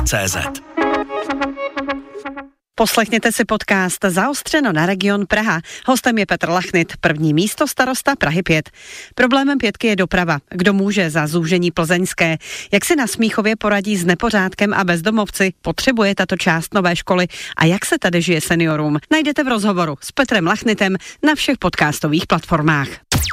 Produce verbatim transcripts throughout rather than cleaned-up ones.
tečka cé zet. Poslechněte si podcast Zaostřeno na region Praha. Hostem je Petr Lachnit, první místo starosta Prahy pět. Problémem pětky je doprava. Kdo může za zúžení plzeňské? Jak si na Smíchově poradí s nepořádkem a bezdomovci? Potřebuje tato část nové školy? A jak se tady žije seniorům? Najdete v rozhovoru s Petrem Lachnitem na všech podcastových platformách.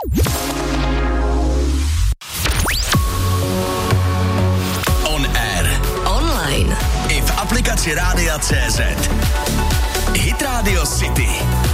I v aplikaci Rádia tečka cé zet. Hit Radio City.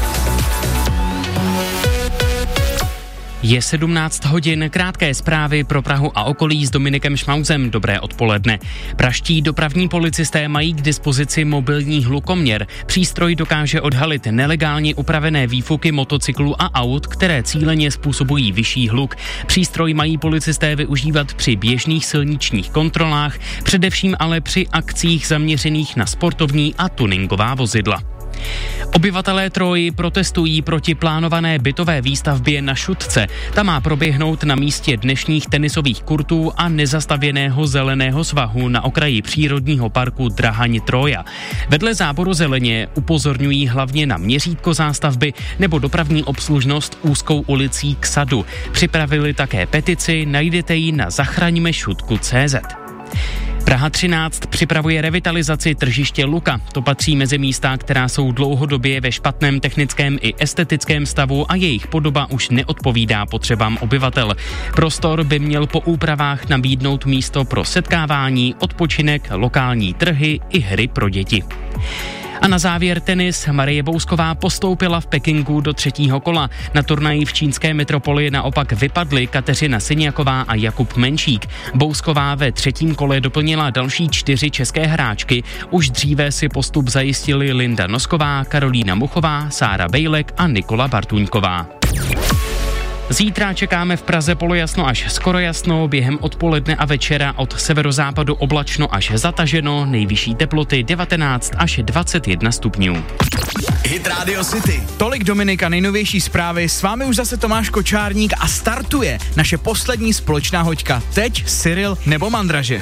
Je sedmnáct hodin, krátké zprávy pro Prahu a okolí s Dominikem Šmauzem. Dobré odpoledne. Praští dopravní policisté mají k dispozici mobilní hlukoměr. Přístroj dokáže odhalit nelegálně upravené výfuky motocyklů a aut, které cíleně způsobují vyšší hluk. Přístroj mají policisté využívat při běžných silničních kontrolách, především ale při akcích zaměřených na sportovní a tuningová vozidla. Obyvatelé Troji protestují proti plánované bytové výstavbě na Šutce. Ta má proběhnout na místě dnešních tenisových kurtů a nezastavěného zeleného svahu na okraji přírodního parku Drahaň Troja. Vedle záboru zeleně upozorňují hlavně na měřítko zástavby nebo dopravní obslužnost úzkou ulicí k sadu. Připravili také petici, najdete ji na zachraňme šutku tečka cé zet. Praha třináct připravuje revitalizaci tržiště Luka. To patří mezi místa, která jsou dlouhodobě ve špatném technickém i estetickém stavu a jejich podoba už neodpovídá potřebám obyvatel. Prostor by měl po úpravách nabídnout místo pro setkávání, odpočinek, lokální trhy i hry pro děti. A na závěr tenis. Marie Bousková postoupila v Pekingu do třetího kola. Na turnaji v čínské metropoli naopak vypadly Kateřina Syniaková a Jakub Menšík. Bousková ve třetím kole doplnila další čtyři české hráčky. Už dříve si postup zajistili Linda Nosková, Karolína Muchová, Sára Bejlek a Nikola Bartuňková. Zítra čekáme v Praze polojasno až skoro jasno, během odpoledne a večera od severozápadu oblačno až zataženo, nejvyšší teploty devatenáct až dvacet jedna stupňů. Hit Radio City. Tolik Dominika, nejnovější zprávy, s vámi už zase Tomáš Kočárník a startuje naše poslední společná hoďka. Teď Cyril nebo Mandraže.